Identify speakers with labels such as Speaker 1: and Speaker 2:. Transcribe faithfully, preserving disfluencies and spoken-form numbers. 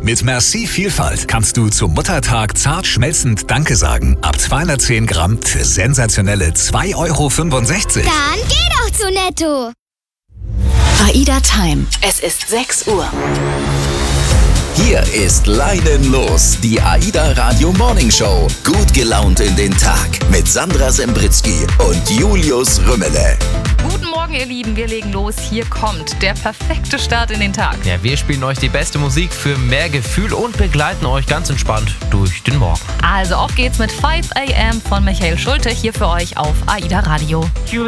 Speaker 1: Mit Merci Vielfalt kannst du zum Muttertag zart schmelzend Danke sagen. Ab zweihundertzehn Gramm für sensationelle zwei Euro fünfundsechzig.
Speaker 2: Dann geh doch zu Netto.
Speaker 3: AIDA Time. Es ist sechs Uhr.
Speaker 4: Hier ist Leinen los, die AIDA Radio Morning Show. Gut gelaunt in den Tag mit Sandra Sembritzky und Julius Rümmele.
Speaker 5: Guten Morgen, ihr Lieben. Wir legen los. Hier kommt der perfekte Start in den Tag.
Speaker 6: Ja, wir spielen euch die beste Musik für mehr Gefühl und begleiten euch ganz entspannt durch den Morgen.
Speaker 5: Also auf geht's mit five a m von Michael Schulte hier für euch auf AIDA Radio.
Speaker 7: You